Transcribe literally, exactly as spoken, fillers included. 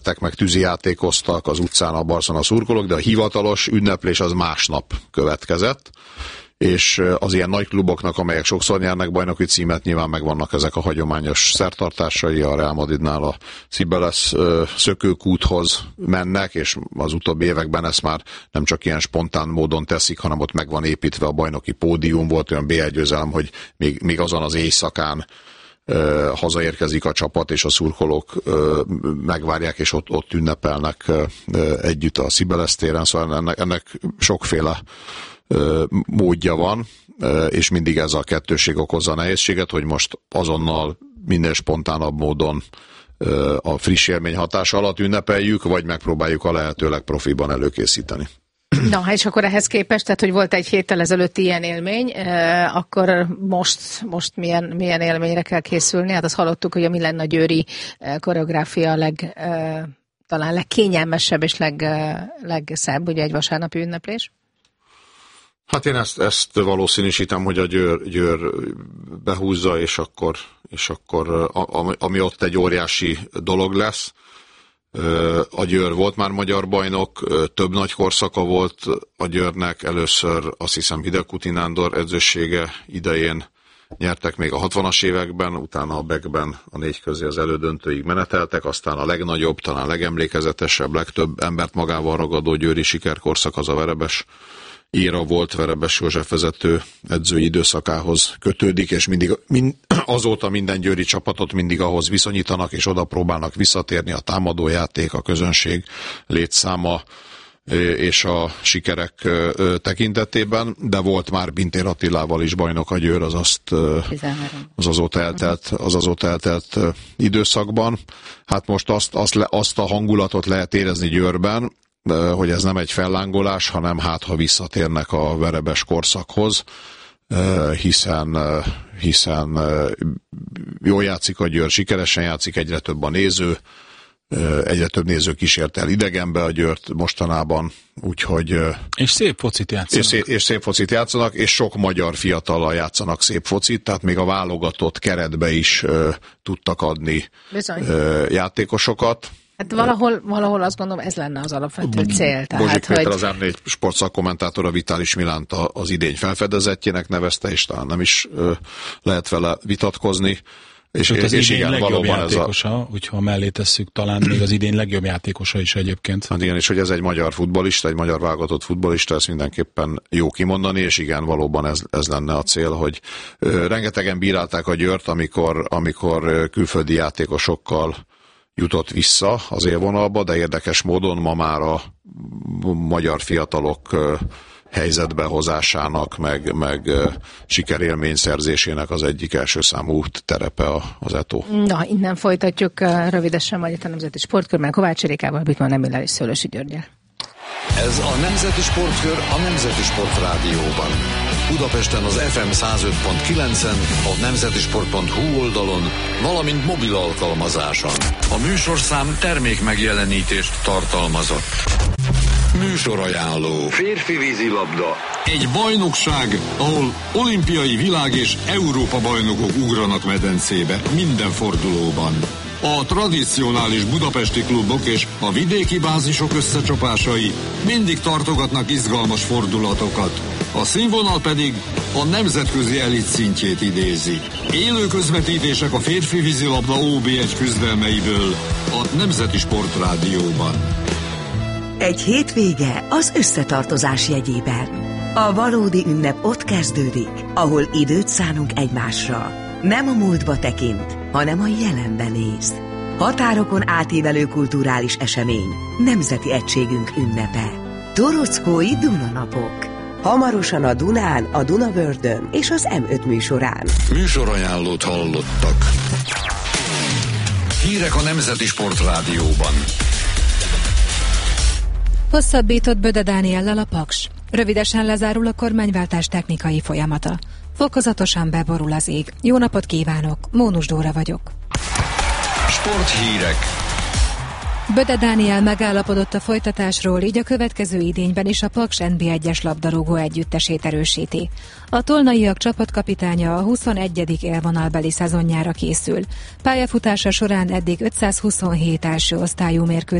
meg tűzijátékoztak az utcán a Barcelona szurkolók, de a hivatalos ünneplés az másnap következett, és az ilyen nagy kluboknak, amelyek sokszor nyernek bajnoki címet, nyilván megvannak ezek a hagyományos szertartásai, a Real Madridnál a Cibeles szökőkúthoz mennek, és az utóbbi években ezt már nem csak ilyen spontán módon teszik, hanem ott meg van építve a bajnoki pódium, volt olyan bé egy győzelem, hogy még, még azon az éjszakán Uh, hazaérkezik a csapat, és a szurkolók uh, megvárják, és ott, ott ünnepelnek uh, együtt a Cibeles téren, szóval ennek, ennek sokféle uh, módja van, uh, és mindig ez a kettőség okozza a nehézséget, hogy most azonnal minden spontánabb módon uh, a friss élmény hatása alatt ünnepeljük, vagy megpróbáljuk a lehetőleg profiban előkészíteni. Na, és akkor ehhez képest, tehát, hogy volt egy héttel ezelőtt ilyen élmény, eh, akkor most, most milyen, milyen élményre kell készülni? Hát azt hallottuk, hogy a Millenna Győri eh, koreográfia a leg, eh, talán legkényelmesebb és leg, eh, legszebb, ugye egy vasárnapi ünneplés? Hát én ezt, ezt valószínűsítem, hogy a Győr, Győr behúzza, és akkor, és akkor ami ott egy óriási dolog lesz. A Győr volt már magyar bajnok, több nagy korszaka volt a Győrnek, először azt hiszem Hidegkuti Nándor edzősége idején nyertek még a hatvanas években, utána a Beckben a négy közé az elődöntőig meneteltek, aztán a legnagyobb, talán legemlékezetesebb, legtöbb embert magával ragadó győri sikerkorszak az a Verebes éra volt, Verebes József vezető edzői időszakához kötődik, és mindig mind, azóta minden győri csapatot mindig ahhoz viszonyítanak, és oda próbálnak visszatérni a támadójáték, a közönség létszáma és a sikerek tekintetében, de volt már Bintér Attilával is bajnok a Győr az azt az azóta eltelt, az azóta eltelt időszakban. Hát most azt, azt, azt a hangulatot lehet érezni Győrben, hogy ez nem egy fellángolás, hanem hát, ha visszatérnek a verebes korszakhoz, hiszen, hiszen jól játszik a Győr, sikeresen játszik, egyre több a néző, egyre több néző kísért el idegenbe a Győrt mostanában, úgyhogy... És szép focit játszanak. És szép, és szép focit játszanak, és sok magyar fiatallal játszanak szép focit, tehát még a válogatott keretbe is uh, tudtak adni uh, játékosokat. Hát valahol, valahol azt gondolom, ez lenne az alapvető cél. Tehát, Bozsik Péter, hogy... az em négy sportszakkommentátora Vitális Milánt az idény felfedezettjének nevezte, és talán nem is uh, lehet vele vitatkozni. És, és az és idén igen, legjobb játékosa, ez a... úgyhogy mellé tesszük, talán még az idén legjobb játékosa is egyébként. Hát igen, és hogy ez egy magyar futballista, egy magyar válogatott futballista, ezt mindenképpen jó kimondani, és igen, valóban ez, ez lenne a cél, hogy ö, rengetegen bírálták a Győrt, amikor, amikor külföldi játékosokkal jutott vissza az élvonalba, de érdekes módon ma már a magyar fiatalok ö, helyzetbehozásának, meg, meg uh, sikerélmény szerzésének az egyik első számú terepe az é té o. Na, innen folytatjuk uh, rövidesen majd itt a Nemzeti Sportkörben Kovács Erikával, Büttmann Emillel és Szőlősi Györggyel. Ez a Nemzeti Sportkör a Nemzeti Sport Rádióban. Budapesten az ef em száz öt pont kilencen, a nemzetisport pont hu oldalon, valamint mobil alkalmazáson. A műsorszám termék megjelenítést tartalmazott. Műsorajánló. Férfi vízilabda. Egy bajnokság, ahol olimpiai világ és Európa bajnokok ugranak medencébe minden fordulóban. A tradicionális budapesti klubok és a vidéki bázisok összecsapásai mindig tartogatnak izgalmas fordulatokat. A színvonal pedig a nemzetközi elit szintjét idézi. Élő közvetítések a férfi vízilabda ó bé egy küzdelmeiből a Nemzeti Sport Rádióban. Egy hétvége az összetartozás jegyében. A valódi ünnep ott kezdődik, ahol időt szánunk egymásra. Nem a múltba tekint, hanem a jelenbe néz. Határokon átívelő kulturális esemény, nemzeti egységünk ünnepe. Torockói Dunanapok. Hamarosan a Dunán, a Dunavördön és az em öt műsorán. Műsorajánlót hallottak. Hírek a Nemzeti Sport Rádióban. Hosszabbított Böde Dániellel a Paks. Rövidesen lezárul a kormányváltás technikai folyamata. Fokozatosan beborul az ég. Jó napot kívánok, Mónus Dóra vagyok. Sporthírek. Böde Dániel megállapodott a folytatásról, így a következő idényben is a Paks en bé egyes labdarúgó együttesét erősíti. A tolnaiak csapatkapitánya a huszonegyedik élvonalbeli szezonjára készül. Pályafutása során eddig ötszázhuszonhét első osztályú mérkőzést